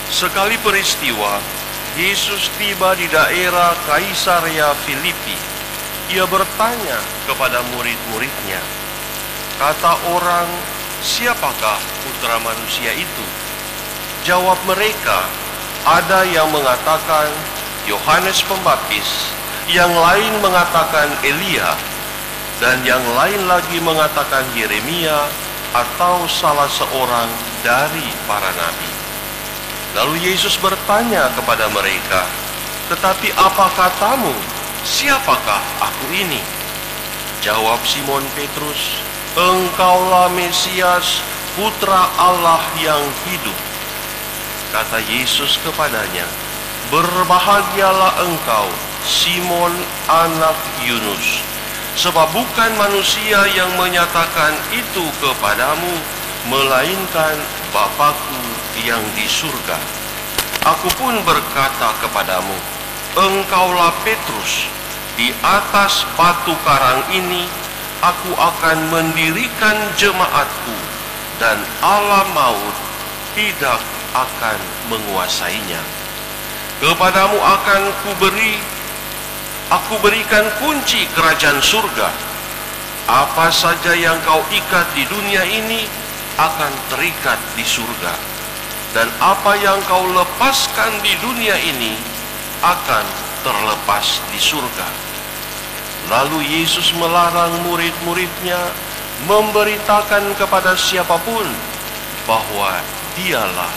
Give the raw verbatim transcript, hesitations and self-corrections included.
Sekali peristiwa, Yesus tiba di daerah Kaisarea Filipi. Ia bertanya kepada murid-muridnya, kata orang, siapakah putra manusia itu? Jawab mereka, ada yang mengatakan Yohanes Pembaptis, yang lain mengatakan Elia, dan yang lain lagi mengatakan Yeremia atau salah seorang dari para nabi. Lalu Yesus bertanya kepada mereka, tetapi apa katamu? Siapakah aku ini? Jawab Simon Petrus, engkaulah Mesias, putra Allah yang hidup. Kata Yesus kepadanya, berbahagialah engkau, Simon anak Yunus, sebab bukan manusia yang menyatakan itu kepadamu, melainkan Bapa-Ku yang di surga. Aku pun berkata kepadamu, engkaulah Petrus, di atas batu karang ini aku akan mendirikan jemaatku, dan alam maut tidak akan menguasainya. Kepadamu akan kuberi, aku berikan kunci kerajaan surga. Apa saja yang kau ikat di dunia ini akan terikat di surga, dan apa yang kau lepaskan di dunia ini akan terlepas di surga. Lalu Yesus melarang murid-muridnya memberitakan kepada siapapun bahwa dialah